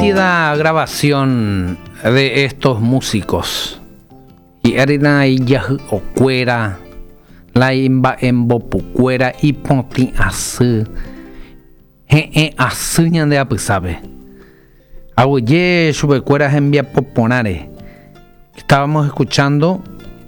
plácida grabación de estos músicos. Y Arina y Yahu Ocuera, la imba en Bopucuera y Ponti Asu. Asu ñande apisabe. Abuye subecueras en vía poponare. Estábamos escuchando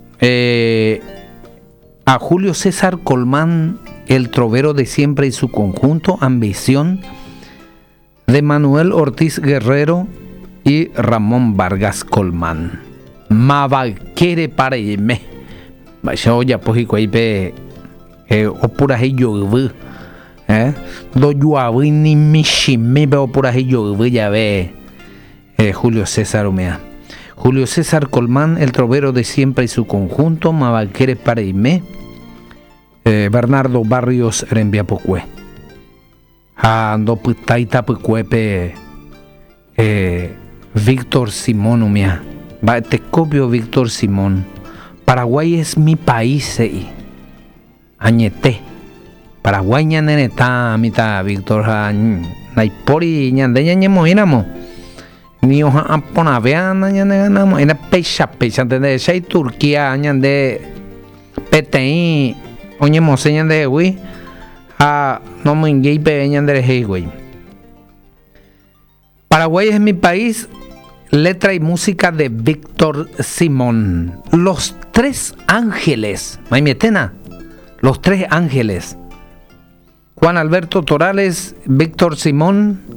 a Julio César Colmán, el trovero de siempre y su conjunto Ambición, de Manuel Ortiz Guerrero y Ramón Vargas Colmán. Mabaquere para irme. Vaya olla pojico ahí pe opura he yogu. Do yuabu ni mishime be opura he yogu ya ve. Julio César Umea. Julio César Colmán, el trovero de siempre y su conjunto, Mabaquere para irme. Bernardo Barrios Rembiapocue. Ando putaita pucuepe Víctor Simón Umea. Te copio Víctor Simón. Paraguay es mi país. Añete. Paraguay ñaneneta mita Víctor naipori ñande ñañemoinamo. Ni hoja apona veana ñande ganamos. En pecha de Shay Turquía ñande PTI. Oye mose ñande güey. No me engage ñande hey güey. Paraguay es mi país. Letra y música de Víctor Simón. Los Tres Ángeles. Maimetena. Los Tres Ángeles. Juan Alberto Torales, Víctor Simón